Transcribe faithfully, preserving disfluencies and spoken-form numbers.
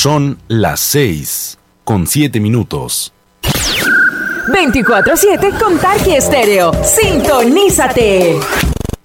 Son las seis con siete minutos. veinticuatro siete con Tarqui Estéreo. Sintonízate.